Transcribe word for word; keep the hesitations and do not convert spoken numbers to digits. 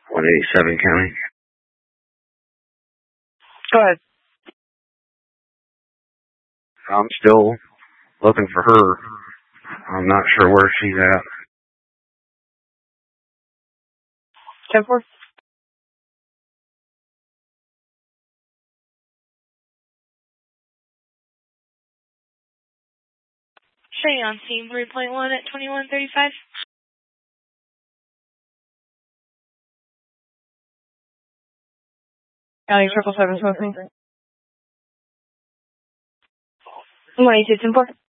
one eighty-seven County. Go ahead. I'm still looking for her. I'm not sure where she's at. ten four. Shay on scene three point one at twenty-one thirty-five. County triple seven smoking. one eighty-two ten four.